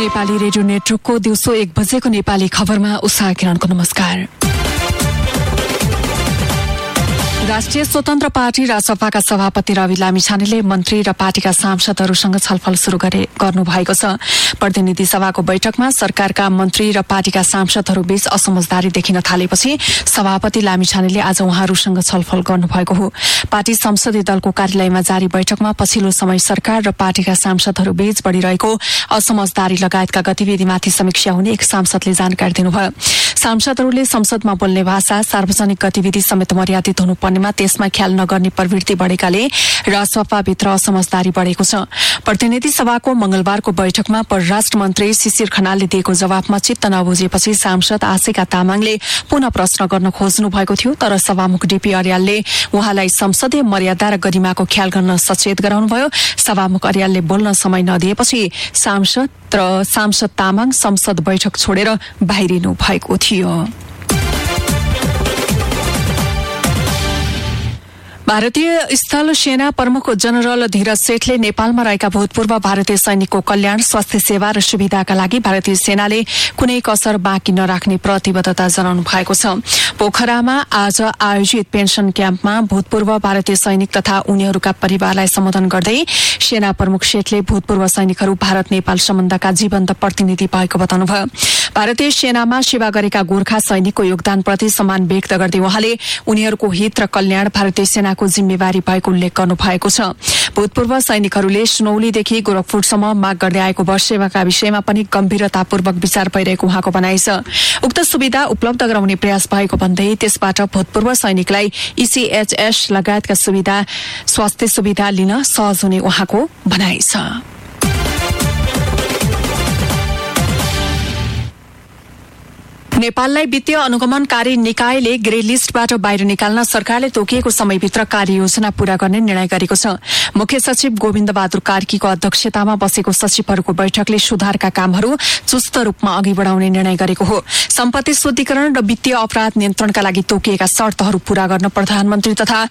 Nepali radio नेटवर्कको दिउँसो 1 बजेको नेपाली खबरमा उषा किरणको नमस्कार। राष्ट्रिय स्वतन्त्र पार्टी रासपाका सभापति रवि लामिछानेले मन्त्री र पार्टीका सांसदहरूसँग छलफल शुरू गर्नु भएको छ। प्रतिनिधि सभाको बैठकमा सरकारका मन्त्री र पार्टीका सांसदहरूबीच असमझदारी देखिन थालेपछि सभापति लामिछानेले आज उहाँहरूसँग छलफल गर्नुभएको हो। पार्टी संसदीय दलको कार्यालयमा जारी बैठकमा पछिल्लो समय सरकार र पार्टीका सांसदहरूबीच बढ़िरहेको असमझदारी लगायतका गतिविधिमाथि समीक्षा हुने एक सांसदले जानकारी दिनुभयो। सांसदहरूले संसदमा बोल्ने भाषा, सार्वजनिक गतिविधि समेत मर्यादित हुनुपर्नेमा त्यसमा ख्याल नगर्ने प्रवृत्ति बढ़ेकाले रासपाभित्र असमझदारी बढ़ेको छ। प्रतिनिधि सभाको मंगलबारको बैठकमा परराष्ट्र मन्त्री शिशिर खनालले दिएको जवाफमा चित्त नबुझेपछि सांसद आशिका तामाङले पुनः प्रश्न गर्न खोज्नु भएको थियो, तर सभामुख डीपी अर्यालले उहाँलाई संसदीय मर्यादा र गरिमाको ख्याल गर्न सचेत गराउनुभयो। सभामुख अर्यालले बोल्न समय नदिएपछि सांसद तामाङ संसद बैठक छोडेर बाहिरिनु भएको थियो। भारतीय स्थल सेना प्रमुख जनरल धीरज सेठले नेपालमा रहेका भूतपूर्व भारतीय सैनिकको कल्याण, स्वास्थ्य सेवा र सुविधाका लागि भारतीय सेनाले कुनै कसर बाँकी नराख्ने प्रतिबद्धता जनाउनु भएको छ। पोखरामा आज आयोजित पेन्सन क्याम्पमा भूतपूर्व भारतीय सैनिक तथा उनीहरूका परिवारलाई सम्बोधन गर्दै सेना प्रमुख सेठले भूतपूर्व सैनिकहरू भारत नेपाल सम्बन्धका जीवन्त प्रतिनिधि भएको बताउनुभयो। भारतीय सेनामा सेवा गरेका गोर्खा सैनिकको योगदानप्रति सम्मान व्यक्त गर्दै उहाँले उनीहरूको हित र कल्याण भारतीय सेनाको जिम्मेवारी भएको उल्लेख गर्नु भएको छ। भूतपूर्व सैनिकहरूले सुनौलीदेखि गोरखपुरसम्म माग गर्दै आएको बस सेवाका विषयमा पनि गम्भीरतापूर्वक विचार भइरहेको उहाँको भनाइ छ। उक्त सुविधा उपलब्ध गराउने प्रयास भएको भन्दै त्यसबाट भूतपूर्व सैनिकलाई ECHS लगायतका स्वास्थ्य सुविधा लिन सहज हुने उहाँको भनाइ छ। नेपाललाई वित्तीय अनुगमनकारी निकायले ग्रे लिस्टबाट बाहिर निकाल्न सरकारले तोकिएको समयभित्र कार्ययोजना पूरा गर्ने निर्णय गरेको छ। मुख्य सचिव गोविन्द बहादुर कार्कीको अध्यक्षतामा बसेको सचिवहरूको बैठकले सुधारका कामहरू चुस्त रूपमा अघि बढ़ाउने निर्णय गरेको हो। सम्पत्ति शुद्धिकरण र वित्तीय अपराध नियन्त्रणका लागि तोकिएका शर्तहरू पूरा गर्न प्रधानमन्त्री तथा